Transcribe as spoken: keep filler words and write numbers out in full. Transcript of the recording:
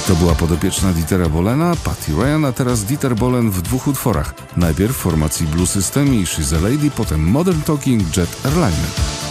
To była podopieczna Dietera Bolena, Patty Ryan, a teraz Dieter Bohlen w dwóch utworach. Najpierw w formacji Blue System i She's a Lady, potem Modern Talking Jet Airliner.